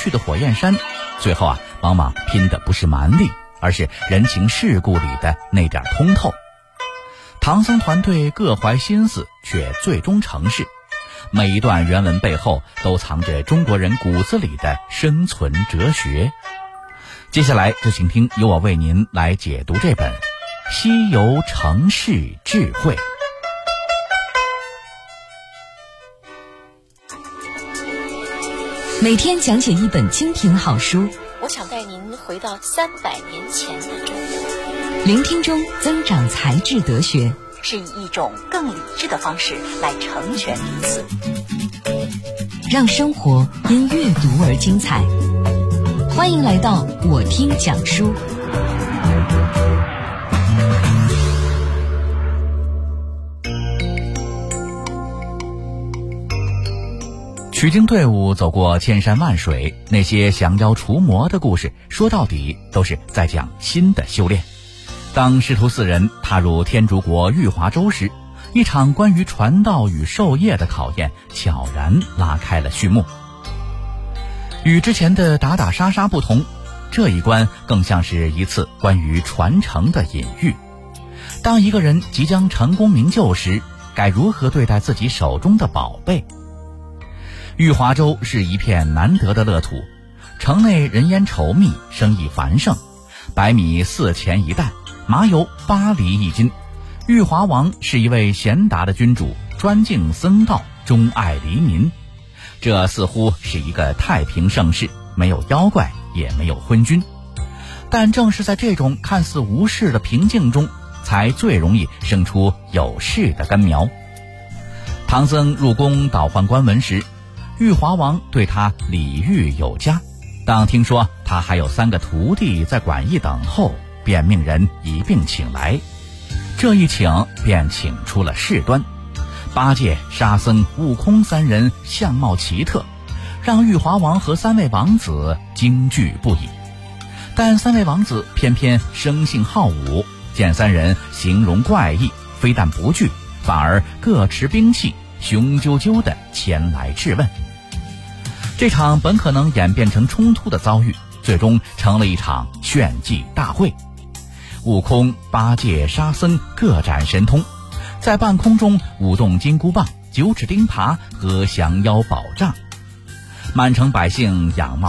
去的火焰山，最后往往拼的不是蛮力，而是人情世故里的那点通透。唐僧团队各怀心思，却最终成事。每一段原文背后都藏着中国人骨子里的生存哲学。接下来就请听由我为您来解读这本《西游城市智慧》。 每天讲解一本精品好书， 我想带您回到300年前的中国， 聆听中增长才智德学， 是以一种更理智的方式来成全彼此， 让生活因阅读而精彩。欢迎来到我听讲书。 取经队伍走过千山万水，那些降妖除魔的故事，说到底都是在讲新的修炼。当师徒4人踏入天竺国玉华州时，一场关于传道与授业的考验悄然拉开了序幕。与之前的打打杀杀不同，这一关更像是一次关于传承的隐喻。当一个人即将成功名就时，该如何对待自己手中的宝贝？玉华州是一片难得的乐土，城内人烟稠密，生意繁盛，白米4钱一担，麻油8厘1斤。玉华王是一位贤达的君主，专敬僧道，钟爱黎民。这似乎是一个太平盛世，没有妖怪，也没有昏君。但正是在这种看似无事的平静中，才最容易生出有事的根苗。唐僧入宫倒换官文时，玉华王对他礼遇有加，当听说他还有3个徒弟在馆驿等候，便命人一并请来。这一请便请出了事端，八戒、沙僧、悟空3人相貌奇特，让玉华王和3位王子惊惧不已。但3位王子偏偏生性好武，见3人形容怪异，非但不惧，反而各持兵器，雄赳赳地前来质问。这场本可能演变成冲突的遭遇，最终成了一场炫技大会。悟空、八戒、沙僧各展神通，在半空中舞动金箍棒、9齿钉耙和降妖宝杖。满城百姓仰望